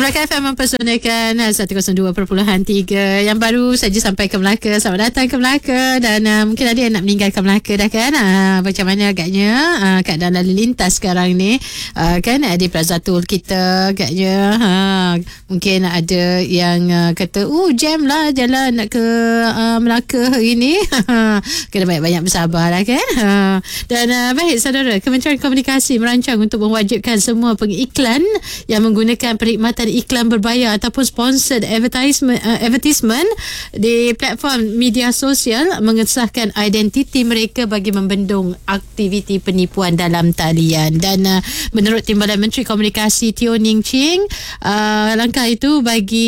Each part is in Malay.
Melaka FM mempersonalkan 102.3 yang baru saja sampai ke Melaka. Selamat datang ke Melaka. Dan mungkin ada yang nak meninggalkan Melaka dah kan. Macam mana agaknya keadaan lalu lintas sekarang ni, kan di Plaza Tol kita agaknya mungkin ada yang kata jam lah jalan nak ke Melaka hari ni. Kena banyak-banyak bersabar lah kan. Dan baik saudara, Kementerian Komunikasi merancang untuk mewajibkan semua pengiklan yang menggunakan perkhidmatan iklan berbayar ataupun sponsored advertisement di platform media sosial mengesahkan identiti mereka bagi membendung aktiviti penipuan dalam talian. Dan menurut Timbalan Menteri Komunikasi Teo Ning Ching, langkah itu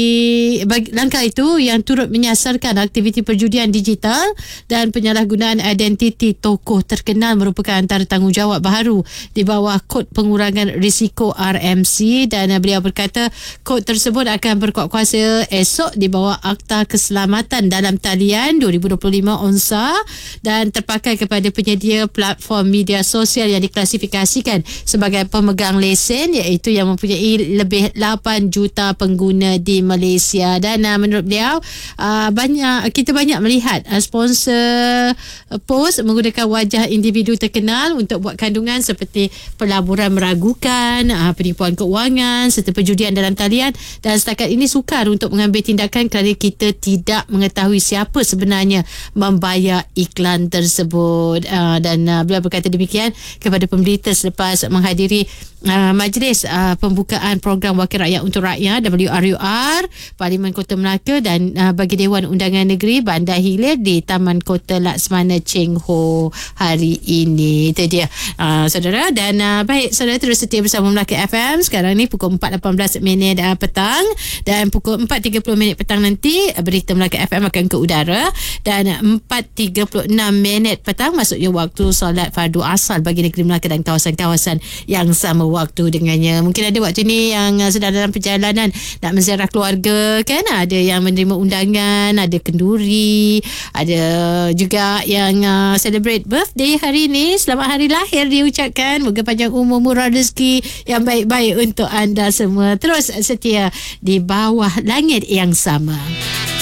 langkah itu yang turut menyasarkan aktiviti perjudian digital dan penyalahgunaan identiti tokoh terkenal merupakan antara tanggungjawab baru di bawah Kod Pengurangan Risiko RMC. Dan beliau berkata kod tersebut akan berkuat kuasa esok di bawah Akta Keselamatan dalam Talian 2025 ONSA dan terpakai kepada penyedia platform media sosial yang diklasifikasikan sebagai pemegang lesen, iaitu yang mempunyai lebih 8 juta pengguna di Malaysia. Dan menurut beliau kita banyak melihat sponsor post menggunakan wajah individu terkenal untuk buat kandungan seperti pelaburan meragukan, penipuan keuangan serta perjudian dalam talian. Dan setakat ini sukar untuk mengambil tindakan kerana kita tidak mengetahui siapa sebenarnya membayar iklan tersebut. Dan beliau berkata demikian kepada pemberita selepas menghadiri Majlis Pembukaan Program Wakil Rakyat untuk Rakyat WRUR Parlimen Kota Melaka dan bagi Dewan Undangan Negeri Bandar Hilir di Taman Kota Laksmana Cheng Ho hari ini. Itu dia saudara. Dan baik saudara, terus setia bersama Melaka FM. Sekarang ni pukul 4.18 petang dan pukul 4.30 petang nanti berita Melaka FM akan ke udara, dan 4.36 petang masuknya waktu solat fardu asal bagi negeri Melaka dan kawasan-kawasan yang sama waktu dengannya. Mungkin ada waktu ni yang sedang dalam perjalanan nak menziarah keluarga kan, ada yang menerima undangan, ada kenduri, ada juga yang celebrate birthday hari ni. Selamat hari lahir diucapkan, moga panjang umur, murah rezeki yang baik-baik untuk anda semua. Terus setia di bawah langit yang sama.